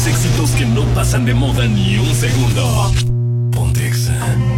éxitos que no pasan de moda ni un segundo. Ponte Exa.